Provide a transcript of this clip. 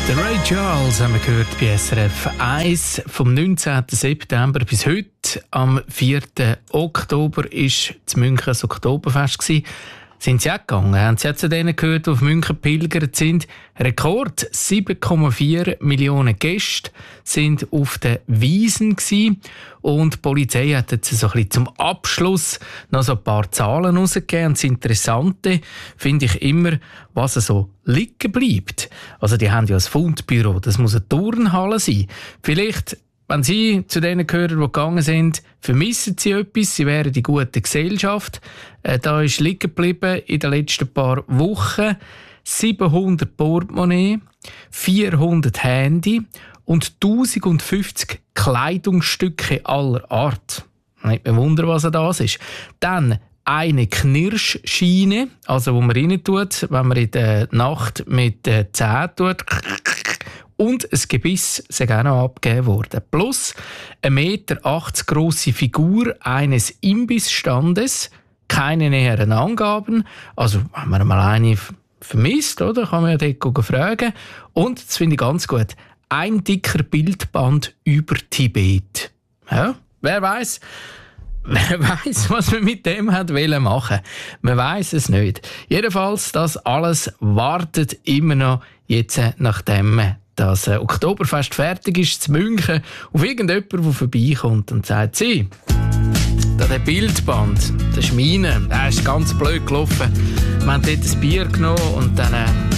Der Ray Charles haben wir gehört bei SRF 1 vom 19. September bis heute. Am 4. Oktober war in München das Oktoberfest. Sind Sie auch gegangen? Haben Sie auch zu denen gehört, die auf München pilgert sind? Rekord 7,4 Millionen Gäste sind auf den Wiesen gewesen. Und die Polizei hat jetzt so ein bisschen zum Abschluss noch so ein paar Zahlen rausgegeben. Und das Interessante finde ich immer, was so liegen bleibt. Also die haben ja ein Fundbüro, das muss eine Turnhalle sein. Vielleicht, wenn Sie zu denen gehören, die gegangen sind, vermissen Sie etwas, Sie wären die gute Gesellschaft. Da ist liegen geblieben in den letzten paar Wochen 700 Portemonnaie, 400 Handy und 1050 Kleidungsstücke aller Art. Nicht mehr wundern, was das ist. Dann eine Knirschschiene, also wo man rein tut, wenn man in der Nacht mit den Zähnen tut. Und ein Gebiss ist auch noch abgegeben worden. Plus 1,80 Meter grosse Figur eines Imbissstandes. Keine näheren Angaben. Also, wenn man mal eine vermisst, oder, kann man ja dort fragen. Und, das finde ich ganz gut, ein dicker Bildband über Tibet. Ja, wer weiß, was man mit dem hat machen. Man weiß es nicht. Jedenfalls, das alles wartet immer noch jetzt, nachdem das Oktoberfest fertig ist, zu München, auf irgendjemanden, der vorbeikommt und sagt, «Sie, der Bildband, das ist meine, der ist ganz blöd gelaufen. Wir haben dort ein Bier genommen und dann